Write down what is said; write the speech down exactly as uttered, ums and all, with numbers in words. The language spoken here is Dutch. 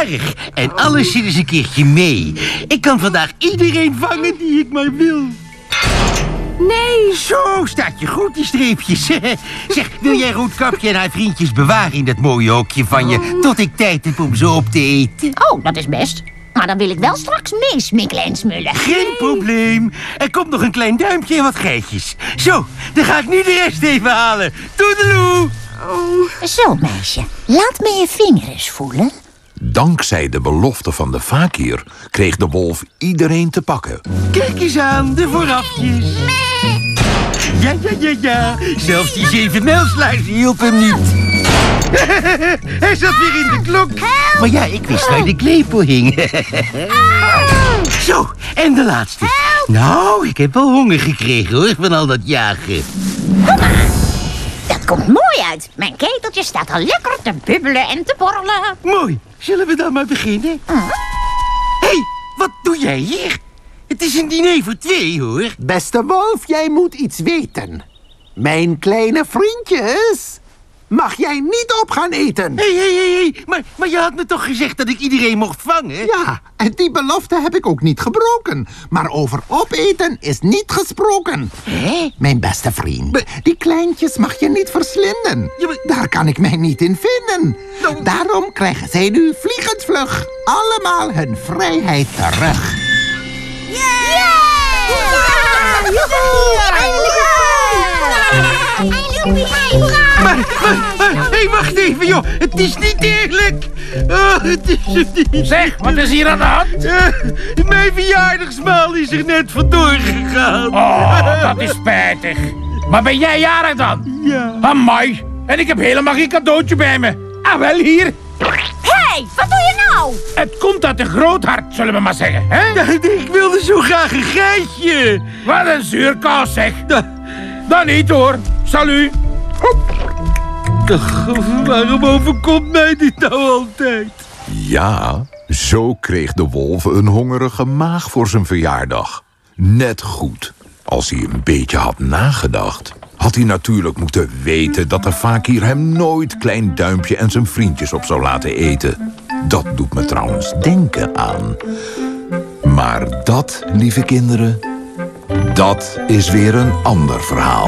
jarig en alles zit eens een keertje mee. Ik kan vandaag iedereen vangen die ik maar wil. Nee. Zo, staat je goed, die streepjes. Zeg, wil jij Roodkapje en haar vriendjes bewaren in dat mooie hokje van je... tot ik tijd heb om ze op te eten? Oh, dat is best. Maar dan wil ik wel straks meesmikkelen en smullen. Geen probleem. Er komt nog een klein duimpje en wat geitjes. Zo, dan ga ik nu de rest even halen. Toedeloe! Oh. Zo, meisje. Laat me je vinger eens voelen. Dankzij de belofte van de fakir kreeg de wolf iedereen te pakken. Kijk eens aan, de voorafjes. Ja, ja, ja, ja. Zelfs die zeven mijlslaars hielp hem niet. Hij zat weer in de klok. Help. Maar ja, ik wist waar de klepel hing. Zo, en de laatste. Help. Nou, ik heb wel honger gekregen, hoor, van al dat jagen. Dat komt mooi uit. Mijn keteltje staat al lekker te bubbelen en te borrelen. Mooi. Zullen we dan maar beginnen? Hé, huh? Hey, wat doe jij hier? Het is een diner voor twee, hoor. Beste wolf, jij moet iets weten. Mijn kleine vriendjes, mag jij niet op gaan eten? Hé, hé, hé, maar, maar je had me toch gezegd dat ik iedereen mocht vangen? Ja, en die belofte heb ik ook niet gebroken. Maar over opeten is niet gesproken. Hé? Mijn beste vriend, Be die kleintjes mag je niet verslinden. Ja, maar... Daar kan ik mij niet in vinden. Nou... Daarom krijgen zij nu vliegend vlug allemaal hun vrijheid terug. Yeah! Yeah! Joehoe! Eindelijk! Maar, maar, maar, hé, hey, wacht even, joh. Het is niet eerlijk. Oh, het is het niet. Zeg, wat is hier aan de hand? Uh, mijn verjaardagsmaal is er net vandoor gegaan. Oh, dat is spijtig. Maar ben jij jarig dan? Ja. Amai. En ik heb helemaal geen cadeautje bij me. Ah, wel hier. Hé, hey, wat doe je nou? Het komt uit een groot hart, zullen we maar zeggen, hè? Ik wilde zo graag een geitje. Wat een zuurkaas, zeg. Dan niet, hoor. Salut. Ach, waarom overkomt mij dit nou altijd? Ja, zo kreeg de wolf een hongerige maag voor zijn verjaardag. Net goed. Als hij een beetje had nagedacht, had hij natuurlijk moeten weten dat de fakir hem nooit Klein Duimpje en zijn vriendjes op zou laten eten. Dat doet me trouwens denken aan. Maar dat, lieve kinderen, dat is weer een ander verhaal.